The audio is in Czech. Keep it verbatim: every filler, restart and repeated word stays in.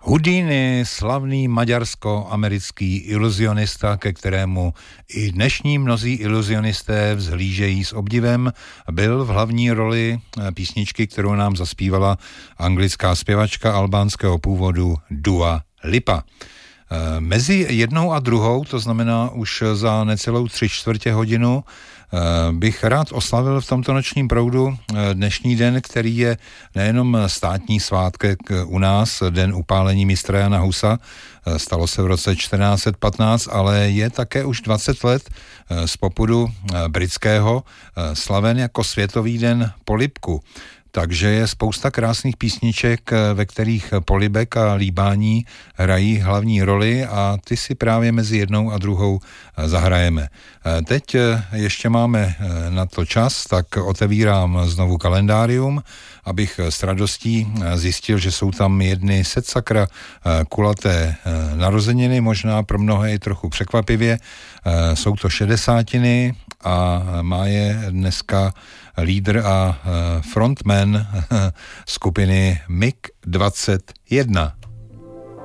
Houdini, slavný maďarsko-americký iluzionista, ke kterému i dnešní mnozí iluzionisté vzhlížejí s obdivem, byl v hlavní roli písničky, kterou nám zaspívala anglická zpěvačka albánského původu Dua Lipa. Mezi jednou a druhou, to znamená už za necelou tři čtvrtě hodinu, bych rád oslavil v tomto nočním proudu dnešní den, který je nejenom státní svátek u nás, den upálení mistra Jana Husa, stalo se v roce čtrnáct set patnáct, ale je také už dvacet let z popudu britského slaven jako Světový den polibku. Takže je spousta krásných písniček, ve kterých polibek a líbání hrají hlavní roli a ty si právě mezi jednou a druhou zahrajeme. Teď ještě máme na to čas, tak otevírám znovu kalendárium, abych s radostí zjistil, že jsou tam jedny sedsakra kulaté narozeniny, možná pro mnohé i trochu překvapivě. Jsou to šedesátiny a má je dneska lídr a frontman skupiny M I G dvacet jedna.